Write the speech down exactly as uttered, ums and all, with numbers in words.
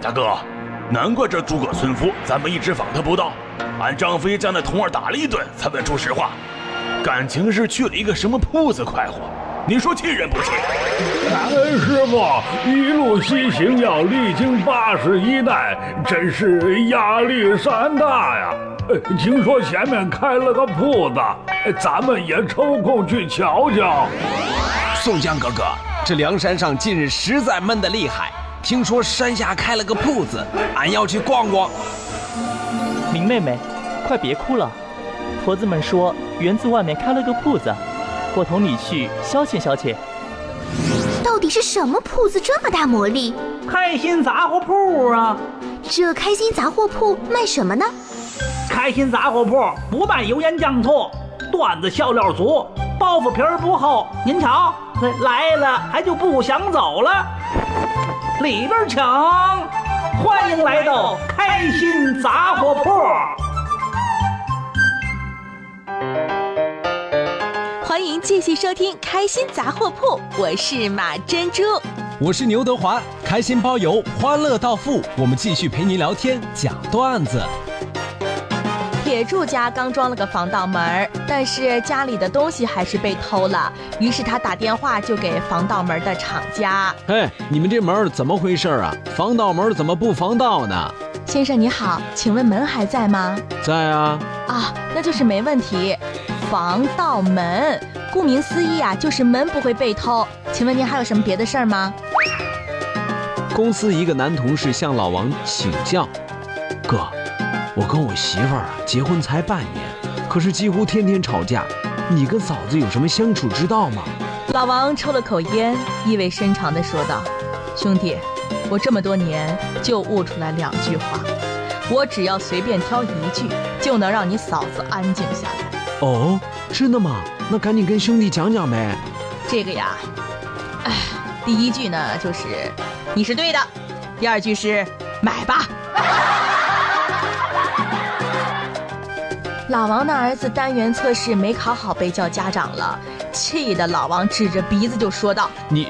大哥，难怪这诸葛村夫咱们一直访他不到，俺张飞将那童儿打了一顿才问出实话，感情是去了一个什么铺子快活，你说气人不气？ 感恩师傅一路西行要历经八十一代，真是压力山大呀！听说前面开了个铺子，咱们也抽空去瞧瞧。 宋江哥哥，这梁山上近日实在闷得厉害，听说山下开了个铺子，俺要去逛逛。 明妹妹，快别哭了，婆子们说园子外面开了个铺子，我同你去消遣消遣。 到底是什么铺子这么大魔力？ 开心杂货铺啊！ 这开心杂货铺卖什么呢？ 开心杂货铺不卖油盐酱醋，段子笑料足，包袱皮儿不厚。您瞧，来了还就不想走了。里边请，欢迎来到开心杂货铺。 欢迎继续收听开心杂货铺，我是马珍珠， 我是牛德华，开心包邮，欢乐到付，我们继续陪您聊天讲段子。 铁柱家刚装了个防盗门，但是家里的东西还是被偷了，于是他打电话就给防盗门的厂家。 嘿，你们这门怎么回事啊？防盗门怎么不防盗呢？ 先生你好，请问门还在吗？ 在啊。 啊，那就是没问题。防盗门，顾名思义啊，就是门不会被偷。请问您还有什么别的事儿吗？ 公司一个男同事向老王请教，哥，我跟我媳妇儿啊结婚才半年，可是几乎天天吵架，你跟嫂子有什么相处之道吗？ 老王抽了口烟，意味深长地说道：兄弟，我这么多年就悟出来两句话，我只要随便挑一句，就能让你嫂子安静下来。 哦，真的吗？那赶紧跟兄弟讲讲呗。 这个呀，哎，第一句呢就是你是对的，第二句是买吧。老王的儿子单元测试没考好被叫家长了，气得老王指着鼻子就说道： 你